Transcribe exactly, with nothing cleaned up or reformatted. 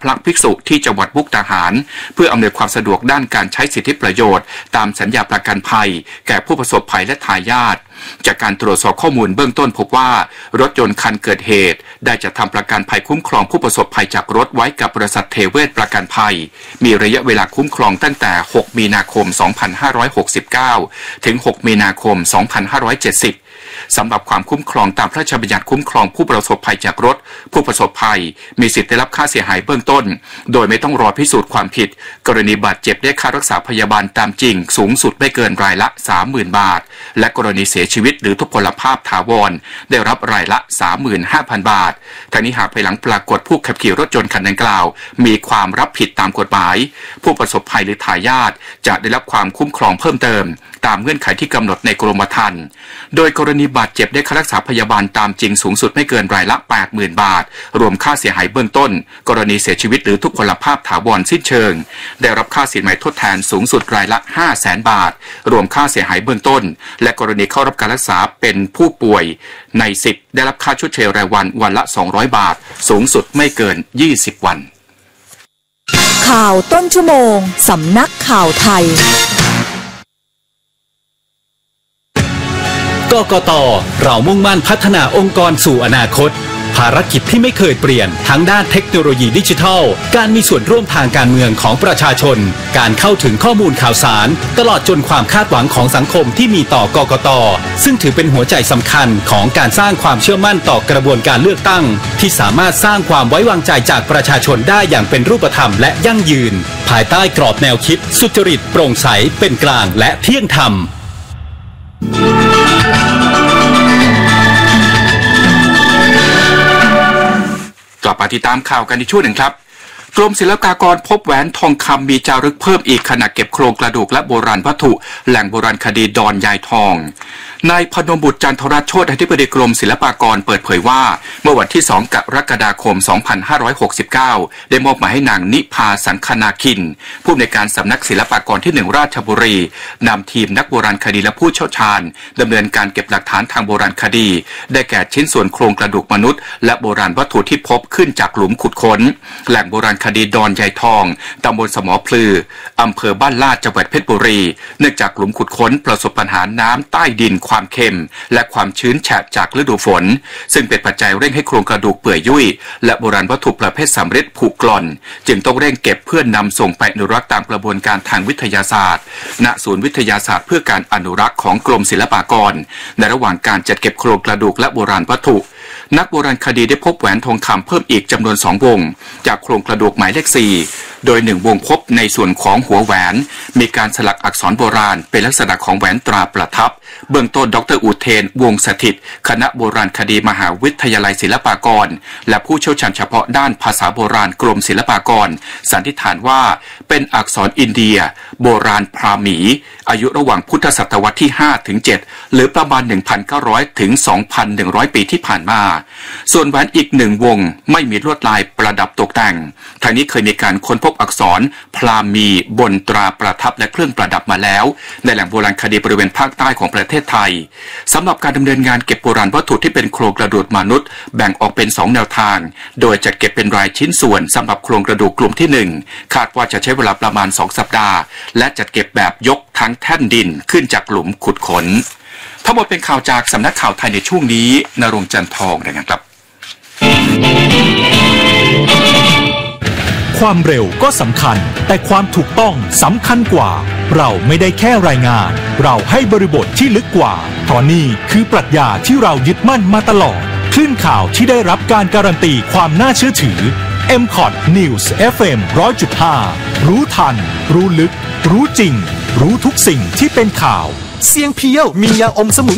พระภิกษุที่จังหวัดมุกดาหารเพื่ออำนวยความสะดวกด้านการใช้สิทธิประโยชน์ตามสัญญาประกันภัยแก่ผู้ประสบภัยและทายาทจากการตรวจสอบข้อมูลเบื้องต้นพบว่ารถยนต์คันเกิดเหตุได้จัดทำประกันภัยคุ้มครองผู้ประสบภัยจากรถไว้กับบริษัทเทเวศประกันภัยมีระยะเวลาคุ้มครองตั้งแต่หกมีนาคมสองพันห้าร้อยหกสิบเก้าถึงหกมีนาคมสองพันห้าร้อยเจ็ดสิบสำหรับความคุ้มครองตามพระราชบัญญัติคุ้มครองผู้ประสบภัยจากรถผู้ประสบภัยมีสิทธิ์ได้รับค่าเสียหายเบื้องต้นโดยไม่ต้องรอพิสูจน์ความผิดกรณีบาดเจ็บได้ค่ารักษาพยาบาลตามจริงสูงสุดไม่เกินรายละ สามหมื่น บาทและกรณีเสียชีวิตหรือทุพพลภาพถาวรได้รับรายละ สามหมื่นห้าพัน บาททั้งนี้หากภายหลังปรากฏผู้ขับขี่รถยนต์คันดังกล่าวมีความรับผิดตามกฎหมายผู้ประสบภัยหรือทายาทจะได้รับความคุ้มครองเพิ่มเติมตามเงื่อนไขที่กำหนดในกรมธรรม์โดยกรณีบาดเจ็บได้ค่ารักษาพยาบาลตามจริงสูงสุดไม่เกินรายละ แปดหมื่น บาทรวมค่าเสียหายเบื้องต้นกรณีเสียชีวิตหรือทุพพลภาพถาวรสิ้นเชิงได้รับค่าสินไหมทดแทนสูงสุดรายละ ห้าแสน บาทรวมค่าเสียหายเบื้องต้นและกรณีเข้ารับการรักษาเป็นผู้ป่วยในสิทธิ์ได้รับค่าชดเชยรายวันวันละสองร้อยบาทสูงสุดไม่เกินยี่สิบวันข่าวต้นชั่วโมงสำนักข่าวไทยกกต.เรามุ่งมั่นพัฒนาองค์กรสู่อนาคตภารกิจที่ไม่เคยเปลี่ยนทั้งด้านเทคโนโลยีดิจิทัลการมีส่วนร่วมทางการเมืองของประชาชนการเข้าถึงข้อมูลข่าวสารตลอดจนความคาดหวังของสังคมที่มีต่อกกต.ซึ่งถือเป็นหัวใจสำคัญของการสร้างความเชื่อมั่นต่อกระบวนการเลือกตั้งที่สามารถสร้างความไว้วางใจจากประชาชนได้อย่างเป็นรูปธรรมและยั่งยืนภายใต้กรอบแนวคิดสุจริตโปร่งใสเป็นกลางและเที่ยงธรรมกลับมาติดตามข่าวกันในช่วงหนึ่งครับกรมศิลปากรพบแหวนทองคำมีจารึกเพิ่มอีกขณะเก็บโครงกระดูกและโบราณวัตถุแหล่งโบราณคดีดอนยายทองนายพนมบุตรจันทรโชติอธิบดีกรมศิลปากรเปิดเผยว่าเมื่อวันที่สองกรกฎาคมสองพันห้าร้อยหกสิบเก้าได้มอบหมายให้นางนิพาสังคนาคินผู้อำนวยการสำนักศิลปากรที่หนึ่งราชบุรีนำทีมนักโบราณคดีและผู้เชี่ยวชาญดำเนินการเก็บหลักฐานทางโบราณคดีได้แก่ชิ้นส่วนโครงกระดูกมนุษย์และโบราณวัตถุที่พบขึ้นจากหลุมขุดค้นแหล่งโบราณคดีดอนยายทองตำบลสมอพลืออำเภอบ้านลาดจังหวัดเพชรบุรีเนื่องจากหลุมขุดค้นประสบปัญหาน้ำใต้ดินความเค็มและความชื้นแฉะจากฤดูฝนซึ่งเป็นปัจจัยเร่งให้โครงกระดูกเปื่อยยุ่ยและโบราณวัตถุประเภทสำริดผุกร่อนจึงต้องเร่งเก็บเพื่อนนำส่งไปอนุรักษ์ตามกระบวนการทางวิทยาศาสตร์ณศูนย์วิทยาศาสตร์เพื่อการอนุรักษ์ของกรมศิลปากรในระหว่างการจัดเก็บโครงกระดูกและโบราณวัตถุนักโบราณคดีได้พบแหวนทองคำเพิ่มอีกจำนวนสองวงจากโครงกระดูกหมายเลขสี่โดยหนึ่งวงพบในส่วนของหัวแหวนมีการสลักอักษรโบราณเป็นลักษณะของแหวนตราประทับเบื้องต้นดร.อุเทนวงศ์สถิตคณะโบราณคดีมหาวิทยาลัยศิลปากรและผู้เชี่ยวชาญเฉพาะด้านภาษาโบราณกรมศิลปากรสันนิษฐานว่าเป็นอักษรอินเดียโบราณพราหมีอายุระหว่างพุทธศตวรรษที่ ห้าถึงเจ็ด หรือประมาณ หนึ่งพันเก้าร้อย ถึง สองพันหนึ่งร้อย ปีที่ผ่านมาส่วนแหวนอีกหนึ่งวงไม่มีลวดลายประดับตกแต่งทางนี้เคยมีการค้นพบอักษรพราหมีบนตราประทับและเครื่องประดับมาแล้วในแหล่งโบราณคดีบริเวณภาคใต้ของประเทศไทยสำหรับการดำเนินงานเก็บโบราณวัตถุที่เป็นโครงกระดูกมนุษย์แบ่งออกเป็นสองแนวทางโดยจัดเก็บเป็นรายชิ้นส่วนสำหรับโครงกระดูกกลุ่มที่หนึ่งคาดว่าจะใช้เวลาประมาณสองสัปดาห์และจัดเก็บแบบยกทั้งแท่นดินขึ้นจากหลุมขุดค้นทั้งหมดเป็นข่าวจากสำนักข่าวไทยในช่วงนี้ณรงค์จันทร์ทองนะครับความเร็วก็สำคัญแต่ความถูกต้องสำคัญกว่าเราไม่ได้แค่รายงานเราให้บริบทที่ลึกกว่าเพราะนี่คือปรัชญาที่เรายึดมั่นมาตลอดคลื่นข่าวที่ได้รับการการันตีความน่าเชื่อถือ เอ็ม คอท News เอฟ เอ็ม หนึ่งร้อยจุดห้า รู้ทันรู้ลึกรู้จริงรู้ทุกสิ่งที่เป็นข่าวเสียงเพียวมียาอมสมุน